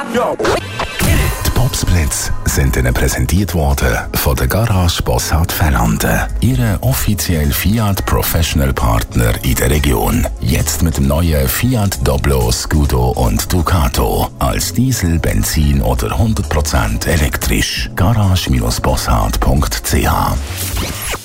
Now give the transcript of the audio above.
Die Popsplits sind Ihnen präsentiert worden von der Garage Bossart Fernande, Ihre offizielle Fiat Professional Partner in der Region. Jetzt mit dem neuen Fiat Doblo, Scudo und Ducato. Als Diesel, Benzin oder 100% elektrisch. Garage-bossart.ch